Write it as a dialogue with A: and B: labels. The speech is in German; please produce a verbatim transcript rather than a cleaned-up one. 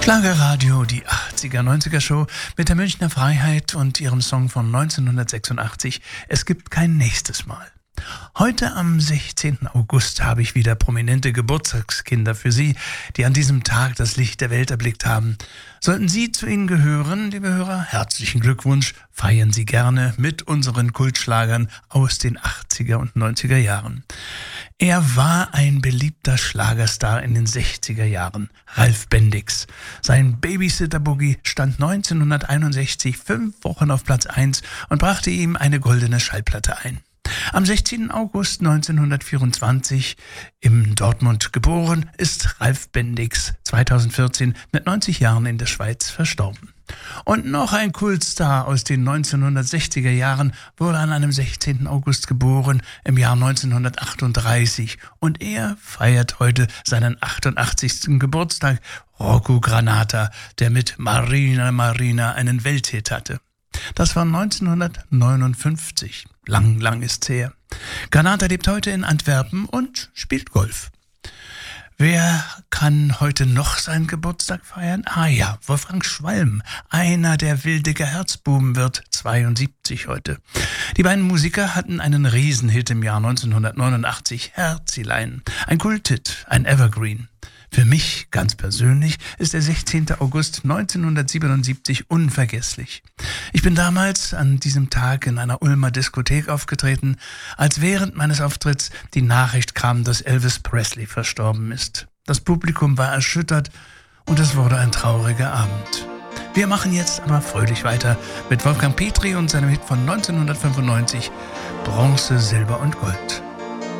A: Schlagerradio, die achtziger, neunziger Show mit der Münchner Freiheit und ihrem Song von neunzehnhundertsechsundachtzig, Es gibt kein nächstes Mal. Heute am sechzehnten August habe ich wieder prominente Geburtstagskinder für Sie, die an diesem Tag das Licht der Welt erblickt haben. Sollten Sie zu ihnen gehören, liebe Hörer, herzlichen Glückwunsch, feiern Sie gerne mit unseren Kultschlagern aus den achtziger und neunziger Jahren. Er war ein beliebter Schlagerstar in den sechziger Jahren, Ralf Bendix. Sein Babysitter-Boogie stand neunzehnhunderteinundsechzig fünf Wochen auf Platz eins und brachte ihm eine goldene Schallplatte ein. Am sechzehnten August neunzehnhundertvierundzwanzig, in Dortmund geboren, ist Ralf Bendix zweitausendvierzehn mit neunzig Jahren in der Schweiz verstorben. Und noch ein Kultstar aus den neunzehnhundertsechziger Jahren wurde an einem sechzehnten August geboren, im Jahr neunzehnhundertachtunddreißig. Und er feiert heute seinen achtundachtzigsten Geburtstag, Rocco Granata, der mit Marina Marina einen Welthit hatte. Das war neunzehnhundertneunundfünfzig. Lang, lang ist's her. Granata lebt heute in Antwerpen und spielt Golf. Wer kann heute noch seinen Geburtstag feiern? Ah ja, Wolfgang Schwalm, einer der Wildecker Herzbuben, wird zweiundsiebzig heute. Die beiden Musiker hatten einen Riesenhit im Jahr neunzehnhundertneunundachtzig, Herzilein. Ein Kulthit, ein Evergreen. Für mich ganz persönlich ist der sechzehnten August neunzehnhundertsiebenundsiebzig unvergesslich. Ich bin damals an diesem Tag in einer Ulmer Diskothek aufgetreten, als während meines Auftritts die Nachricht kam, dass Elvis Presley verstorben ist. Das Publikum war erschüttert und es wurde ein trauriger Abend. Wir machen jetzt aber fröhlich weiter mit Wolfgang Petri und seinem Hit von neunzehnhundertfünfundneunzig, Bronze, Silber und Gold.